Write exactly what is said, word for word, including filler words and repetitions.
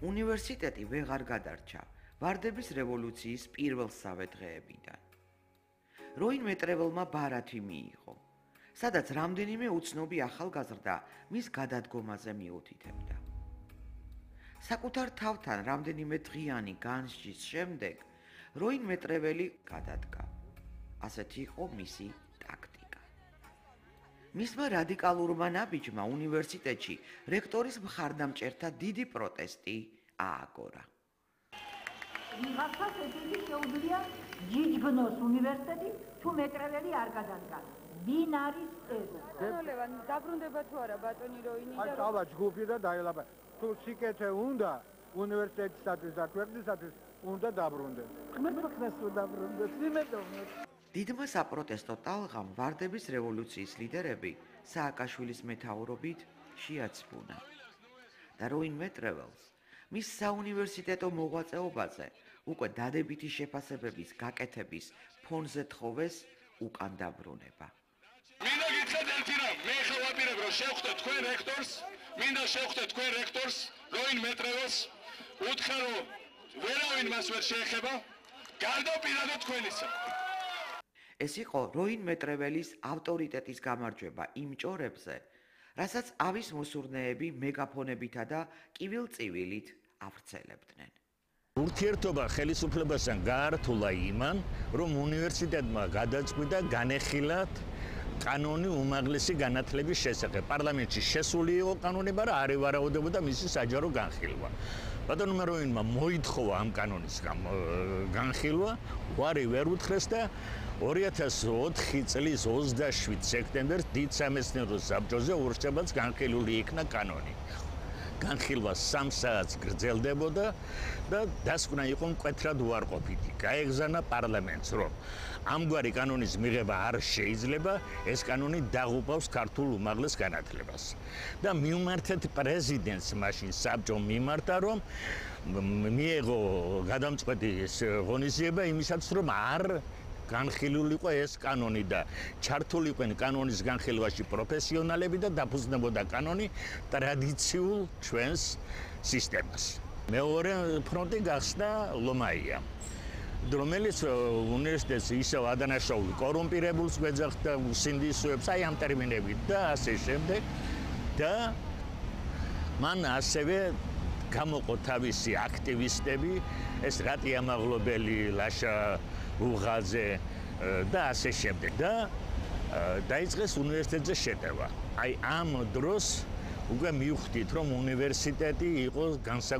უნივერსიტეტი ვეღარ გადარჩა ვარდების რევოლუციის პირველსავე დღეებიდან. როინმე ტრეველმა ბარათი მიიღო, სადაც რამდენიმე უცნობი ახალგაზრდა მის გადადგომაზე მიუთითებდა. საკუთარ თავთან რამდენიმე დღიანი განსჯის შემდეგ როინმე ტრეველი გადადგა. ასეთი იყო მისი ტაქტიკა. მისმა რადიკალურმა ნაბიჯმა უნივერსიტეტში რექტორის მხარდამჭერთა დიდი პროტესტი ააგორა. ვიღაცას ესეთი შეუძლია ჯიჯგნოს უნივერსიტეტი, თუ მეტრეველი არ გადადგა. ვინ არის ეს? ლევან, დაბრუნდება თუ არა ბატონი როინი და აი, წავა ჯგუფი და დაელაბა. თუ სიკეთე უნდა უნივერსიტეტისათვის და ქვეყნისათვის უნდა დაბრუნდეს. ხმეთქნას რომ დაბრუნდეს, იმედოვნებ. დიდმა საპროტესტო ტალღამ ვარდების რევოლუციის ლიდერები სააკაშვილის მეთაურობით შეაცვუნა. და როინმე ტრეველს მის საუნივერსიტეტო მოღვაწეობაზე უკვე დადებითი შეფასებების გაკეთების ფონზე თხოვეს უკან დაბრუნება. მინდა გითხრათ ერთი რამ, მე ხა ვაპირებ რომ შევხვდეთ თქვენ რექტორს, მინდა შევხვდეთ თქვენ რექტორს, როინმე ტრეველს, უთხრა რომ ვერავინ მას ვერ შეეხება, გარდა პირადად თქვენისა. ეს იყო როინმე ტრეველის ავტორიტეტის გამარჯვება იმ ჭორებზე, რასაც ავის მოსურნეები მეგაფონებითა და კივილწივილით ავრცელებდნენ. ურთიერთობა ხელისუფლებასთან გაართულა იმან, რომ უნივერსიტეტმა გადაწყვიტა განეხილათ კანონი უმაღლესი განათლების შესახებ. პარლამენტში შესული იყო კანონი, მაგრამ არ ევარაუდებოდა მისი საჯარო განხილვა. ბატონმა როინმა მოითხოვა ამ კანონის განხილვა, უარი ვერ უთხრეს და ორი ათას ოთხი წლის ოცდაშვიდ სექტემბერს დიდ სამეცნიერო საბჭოზე ურჩევლად განხილული იქნა კანონი. განხილვა სამ საათს გრძელდებოდა და დასკვნა იყო მკვეთრად უარყოფითი. გაეგზავნა პარლამენტს, რომ ამგვარი კანონის მიღება არ შეიძლება, ეს კანონი დაღუპავს ქართულ უმაღლეს განათლებას. და მიუმართეთ პრეზიდენტს მაშინ საბჭომ მიმართა, რომ მიეღო გადამწყვეტი ღონისძიება იმისაც, რომ არ განხილულიყო ეს კანონი და ჩართულიყვნენ კანონის განხილვაში პროფესიონალები და დაფუძნებოდა კანონი ტრადიციულ ჩვენს სისტემას. მეორე ფრონტი გახსნა ლომაია, რომელიც უნივერსიტეტს ისევ ადანაშაული კორუმპირებულს გვეძახდა, სინდისოებს, აი ამ ტერმინებით და ასე შემდეგ და მან ასევე გამოყო თავისი აქტივისტები, ეს რატია მაღლობელი, ლაშა უღაძე და ასე შემდეგ და დაიწყეს უნივერსიტეტზე შეტევა. აი ამ დროს უკვე მივხვდით, რომ უნივერსიტეტი იყო განსაკუთრებით